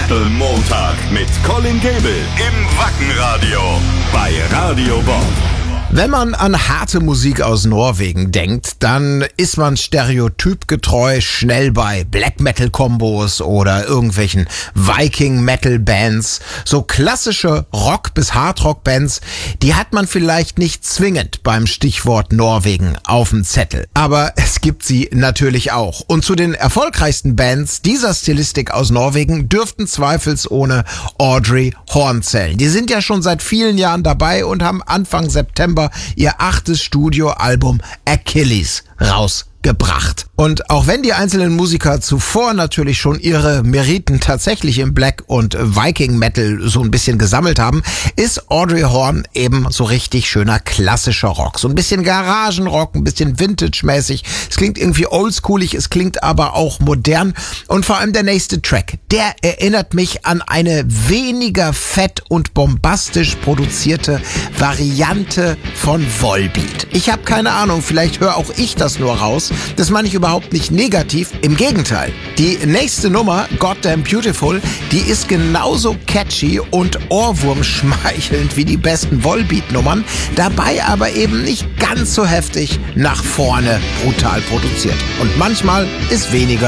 Metal-Montag mit Colin Gable im Wackenradio bei Radio Bob. Wenn man an harte Musik aus Norwegen denkt, dann ist man stereotypgetreu schnell bei Black-Metal-Kombos oder irgendwelchen Viking-Metal-Bands. So klassische Rock- bis Hardrock-Bands, die hat man vielleicht nicht zwingend beim Stichwort Norwegen auf dem Zettel. Aber es gibt sie natürlich auch. Und zu den erfolgreichsten Bands dieser Stilistik aus Norwegen dürften zweifelsohne Audrey Horne zählen. Die sind ja schon seit vielen Jahren dabei und haben Anfang September ihr 8. Studioalbum Achilles rausgebracht. Und auch wenn die einzelnen Musiker zuvor natürlich schon ihre Meriten tatsächlich im Black- und Viking-Metal so ein bisschen gesammelt haben, ist Audrey Horne eben so richtig schöner klassischer Rock. So ein bisschen Garagenrock, ein bisschen Vintage-mäßig. Es klingt irgendwie oldschoolig, es klingt aber auch modern. Und vor allem der nächste Track, der erinnert mich an eine weniger fett und bombastisch produzierte Variante von Volbeat. Ich habe keine Ahnung, vielleicht höre auch ich das nur raus. Das meine ich überhaupt nicht negativ. Im Gegenteil. Die nächste Nummer, Goddamn Beautiful, die ist genauso catchy und ohrwurmschmeichelnd wie die besten Volbeat-Nummern, dabei aber eben nicht ganz so heftig nach vorne brutal produziert. Und manchmal ist weniger